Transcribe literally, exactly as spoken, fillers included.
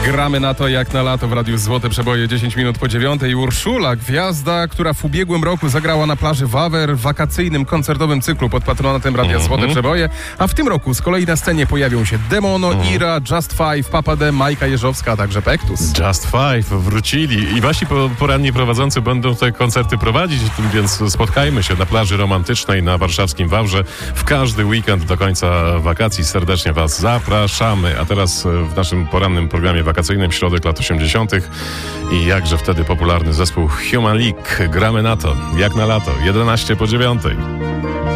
Gramy na to jak na lato w Radiu Złote Przeboje, dziesięć minut po dziewiątej. Urszula, gwiazda, która w ubiegłym roku zagrała na plaży Wawer w wakacyjnym koncertowym cyklu pod patronatem Radia Mm-hmm. Złote Przeboje, a w tym roku z kolei na scenie pojawią się Demono, Mm. Ira, Just Five, Papa D, Majka Jeżowska, a także Pektus. Just Five wrócili i wasi po- poranni prowadzący będą te koncerty prowadzić, więc spotkajmy się na plaży romantycznej na warszawskim Wawrze w każdy weekend do końca wakacji. Serdecznie was zapraszamy. A teraz w naszym porannym programie wakacyjnym środek lat osiemdziesiątych i jakże wtedy popularny zespół Human League. Gramy na to jak na lato, jedenaście po dziewiątej.